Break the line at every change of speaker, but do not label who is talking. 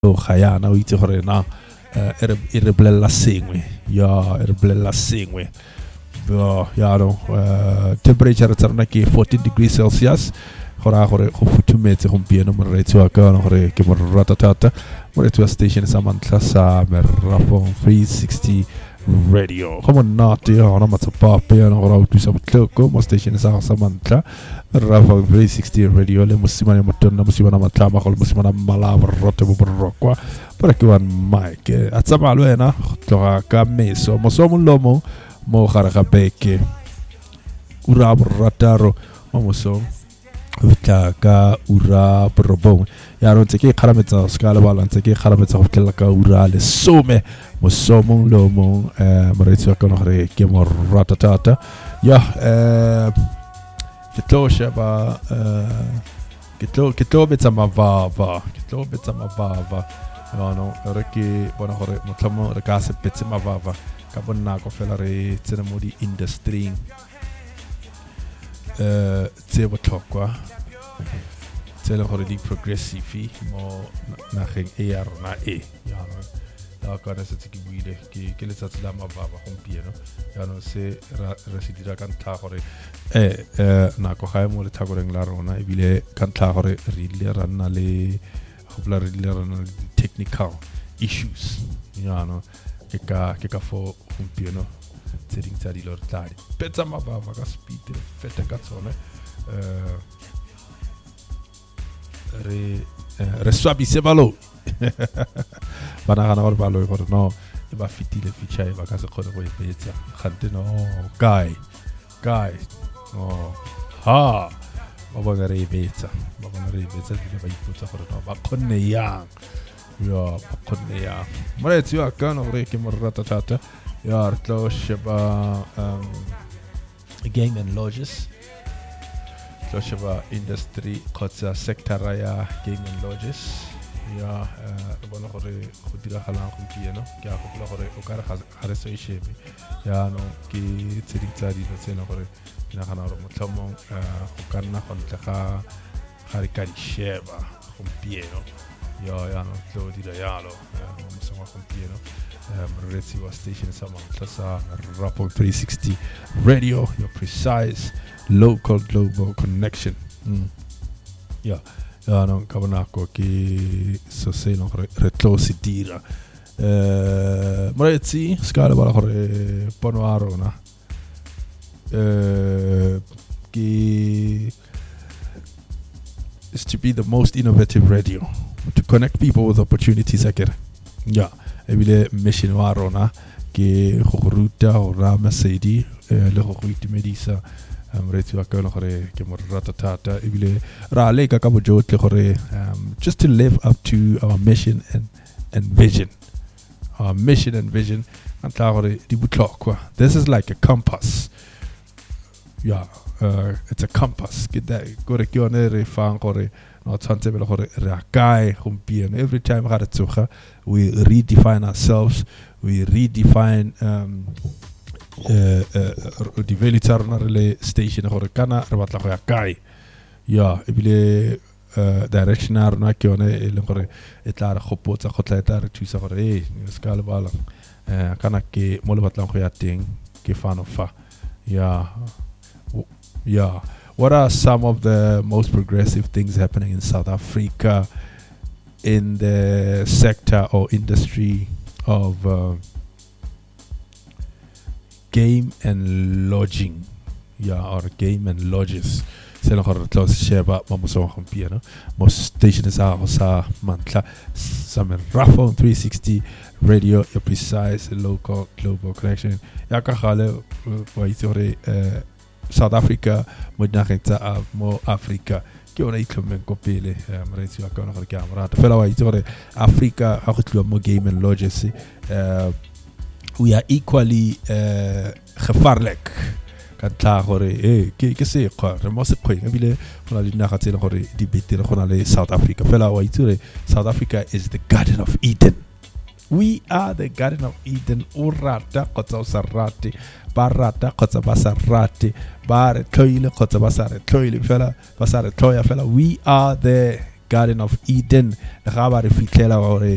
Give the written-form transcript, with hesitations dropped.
o khayana o itse gore na e re blella sengwe ya e re blella sengwe ya no temperature tsarona ke 14 degrees Celsius gora gore go futhumetse gompieno mo re tswa ka gore ke mo rata thata mo re tswa station sa mantla sa Merafong 360 radio come on not ya ona matsopa pe ya no go thusa botlhoko mo station sa mantla Merafong 360 radio le mosimane motonna mosimana matlama go le mosimana malaba rote bo borokwa pore ke wan mike a tsamalo ena go tloga ka meso mosomo lomo mo gare ga beke ura borrataro mo moso utla ka ura borobong ya ro tseke kharametsa ska le bala tseke kharametsa go tlela ka ura le some mosomo lomo mo re tswa ka no re ke mo ratatata ya ke tlo sheba ke tlo betsa mavava no re ke bona gore motlhomo re ka se betse mavava ka bonna go fela re tsena mo di industry tse botlhokwa tsela gore di progressive mo nageng e ya rona ya no la ka re se ke buile ke letsatsi la mavava gompieno ya no se re se dira ka ntla gore nako ga mo le thagoreng la rona e bile ka ntla gore re ile ra nna le go re ile ra nna le technical issues ya no ke ka fo gompieno tse ding tsa dilo tladi petsa mababa ka speed fete ka tsone re swabise balo bana gana gore balo gore no e ba fitile feature ba ka se khone go e betsa gante no guy no ha ba bona re betsa di ba ipotsa gore no ba khonne yang ya ba khonne yang mara tswa ka no re ke mo rata tata ya rtlo sheba game and lodges tlo sheba industry khotsa sector ya game and lodges ya bona gore go dira galang go pieno ke a go gore o ka re ga re se shebe ya no ke tseditsa di tsena gore ina gana gore motlhomo go ka nna go ntle ga re ka di sheba go pieno ya no tlo dira yalo mo se go pieno Retsi was station Samantha Rapport 360 radio, your precise local global connection. Ya no kabanako ki so se no retlo sidira. Retsi scala bala hore ponoaro na. Ki is to be the most innovative radio to connect people with opportunities again. Yeah. Ebile mission warona ke go ruta o ra masedi le go itumedisa mretsi wa ka le gore ke mo rata thata ebile ra le ka bojotle gore just to live up to our mission and vision antla gore di botlhokwa. This is like a compass. Yeah, it's a compass ke da gore ke one re fang gore no tshwantse bele gore re a kae gompieno. Every time ga re tsoga we redefine ourselves, we redefine di value tsa rona re le station gore kana re batla go ya kae ya ebile direction a rona ke yone e leng gore e tla re gopotsa go tla eta re thusa gore ska le bala kana ke mo le batlang go ya teng ke fano fa yeah. What are some of the most progressive things happening in South Africa in the sector or industry of game and lodging? Yeah, or game and lodges. Seno gore tlos sheba mo so gompieno mo station sa mantla sa Merafong 360 radio, your precise local global connection. Ya ka gale wa itse South Africa mo dinageng mo Africa ke ona itlhommeng ko pele moretsi wa ka ona gore ke a morata fela wa itse gore Africa ga go tliwa mo game and lodges we are equally gevaarlik ka tla gore ke se kwa re mo se khweng ebile go na le dinaga tse le gore di betere go na le South Africa fela wa itse gore South Africa is the Garden of Eden. We are the Garden of Eden. Urata kotsa usarati, barata kotsa basarati, bare tloile kotsa basare tloile fela basare tloya fela. We are the Garden of Eden. Ga ba re fitlela gore